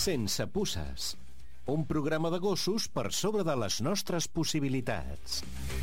Sense puces. Un programa de gossos per sobre de les nostres possibilitats.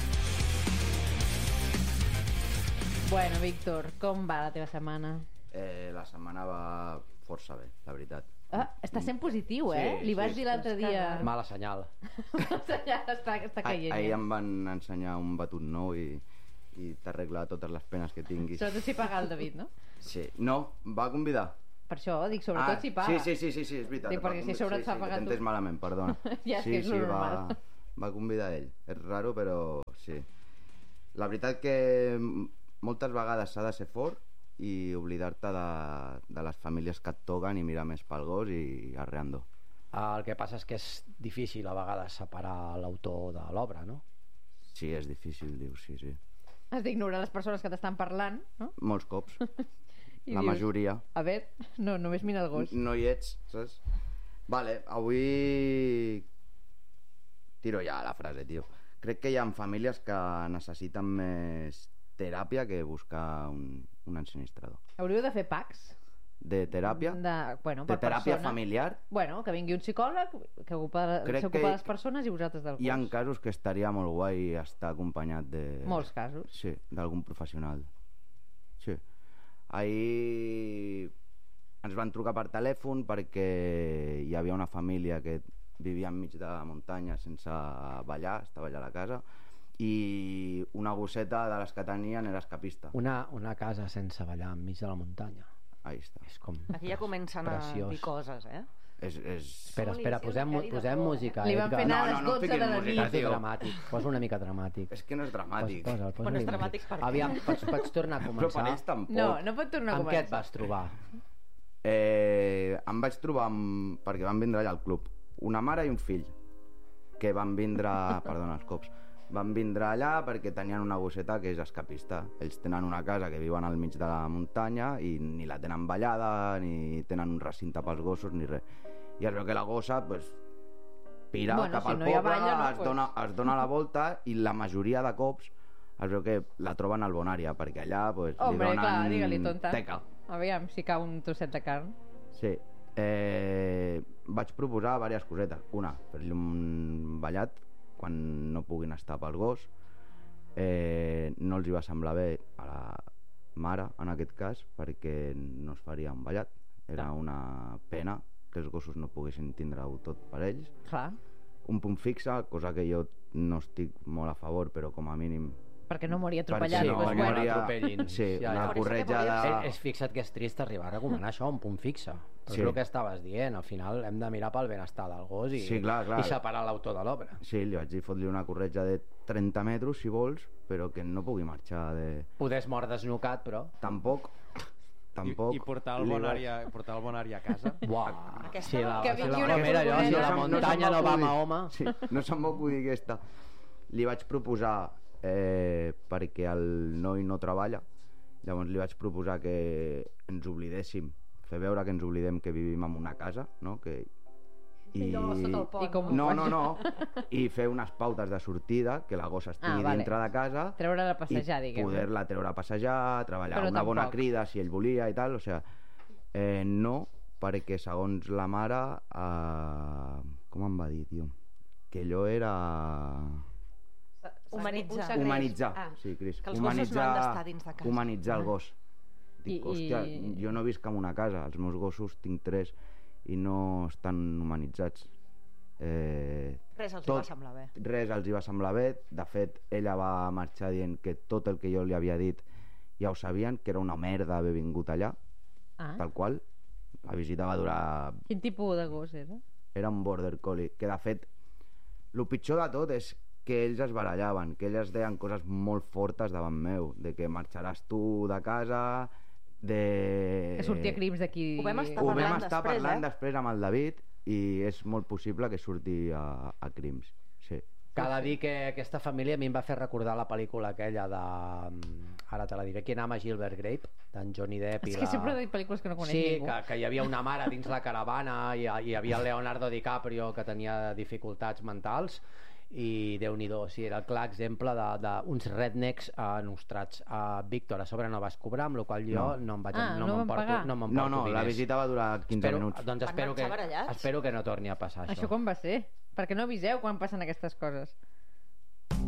Bueno, Víctor, com va la teva setmana? La setmana va força bé, la veritat. Està sent positiu, eh? Sí, Li vas dir l'altre dia... Mala senyal. està caient. Ahir em van ensenyar un batut nou i t'arregla totes les penes que tinguis. Sobretot si paga el David, no? Sí, no, em va convidar. Per això dic, sobretot si paga. Sí, és veritat. Dic, perquè si a sobre et fa pagar tu. T'he entès malament, perdona. Ja, és que és normal. Va convidar ell. És raro, però sí. La veritat que moltes vegades s'ha de ser fort i oblidar-te de les famílies que et toquen i mirar més pel gos i arreando. El que passa és que és difícil a vegades separar l'autor de l'obra, no? Sí, és difícil, dius, sí. Has d'ignorar les persones que t'estan parlant, no? Molts cops. I la dius, majoria. A veure, no, només mira el gos. No hi ets, saps? Vale, avui tiro ja la frase, tio. Crec que hi ha famílies que necessiten més teràpia que buscar un ensinistrador. Hauríeu de fer packs? De teràpia? Bueno, de per teràpia persona. familiar? Bueno, que vingui un psicòleg que s'ocupa de les persones i vosaltres del gos. Hi ha casos que estaria molt guai estar acompanyat de... Molts casos. Sí, d'algun professional. Sí. Ahir ens van trucar per telèfon perquè hi havia una família que vivia enmig de la muntanya sense ballar, estava allà a la casa, i una gosseta de les que tenien era escapista. Una casa sense ballar enmig de la muntanya. Ahí està. És com aquí ja comencen preciós. a dir coses, eh? Espera, posem música. Li van fer anar a les 12 de la nit. Posa dramàtic, posa una mica dramàtic. És que no és dramàtic. Posa Però no és dramàtic per què? Aviam, pots tornar a començar. Però per ells tampoc. No pot tornar a començar. Amb què et vas trobar? Em vaig trobar perquè van vindre allà al club una mare i un fill que van vindre, perdona els cops, van vindre allà perquè tenien una gosseta que és escapista. Ells tenen una casa que viuen al mig de la muntanya i ni la tenen ballada, ni tenen un recinte pels gossos, ni res. I es veu que la gossa pira cap al poble, es dona la volta i la majoria de cops es veu que la troben al Bonària, perquè allà li donen clar, digue-li tonta. teca. Aviam si cau un trosset de carn. Sí. Vaig proposar diverses cosetes. Una, fer-li un ballat quan no puguin estar pel gos. No els hi va semblar bé a la mare, en aquest cas, perquè no es faria un ballat. Era una pena que els gossos no poguessin tindre-ho tot per ells. Clar. Un punt fixe, cosa que jo no estic molt a favor, però com a mínim perquè no mori atropellat. Perquè no atropellin. Sí, una corretjada... És fixa't que és trist arribar a recomanar això, un punt fixe. Però és el que estaves dient, al final hem de mirar pel benestar del gos i separar l'autor de l'obra. Sí, li vaig dir fot-li una corretja de 30 metres, si vols, però que no pugui marxar de... Poder mort desnucat, però... Tampoc. I portar el Bonària a casa. Uau, si la muntanya no va a Mahoma. Sí, no se'm va acudir aquesta. Li vaig proposar perquè el noi no treballa, llavors li vaig proposar que ens oblidéssim, fer veure que ens oblidem que vivim en una casa, no? No, i fer unes pautes de sortida, que la gossa estigui dintre de casa, treure-la a passejar, i poder-la treure a passejar, treballar una bona crida si ell volia i tal, o sigui, no, perquè segons la mare com em va dir, tio, que allò era... humanitzar. Sí, Cris. Que els gossos no han d'estar dins de casa. Humanitzar el gos. Dic, hòstia, jo no visc en una casa, els meus gossos tinc 3 i no estan humanitzats. Res els va semblar bé. Res els va semblar bé. De fet, ella va marxar dient que tot el que jo li havia dit ja ho sabien, que era una merda haver vingut allà, tal qual. La visita va durar... Quin tipus de gos era? Era un border collie, que de fet el pitjor de tot és que ells es barallaven, que elles deien coses molt fortes davant meu, de que marxaràs tu de casa, que sortia crims d'aquí. Ho vam estar parlant després amb el David i és molt possible que surti a crims. Sí. Cal dir que aquesta família a mi em va fer recordar la pel·lícula aquella de... Ara te la diré, Qui ama Gilbert Grape, d'en Johnny Depp. És que sempre he dit pel·lícules que no coneix ningú. Sí, que hi havia una mare dins la caravana i hi havia el Leonardo DiCaprio que tenia dificultats mentals i Déu-n'hi-do, sí, era el clar exemple d'uns rednecks nostrats. Víctor a sobre no vas cobrar, amb la qual jo no em vaig no, la visita va durar 15 minuts. Doncs espero que no torni a passar això. Això com va ser? Perquè no aviseu quan passen aquestes coses.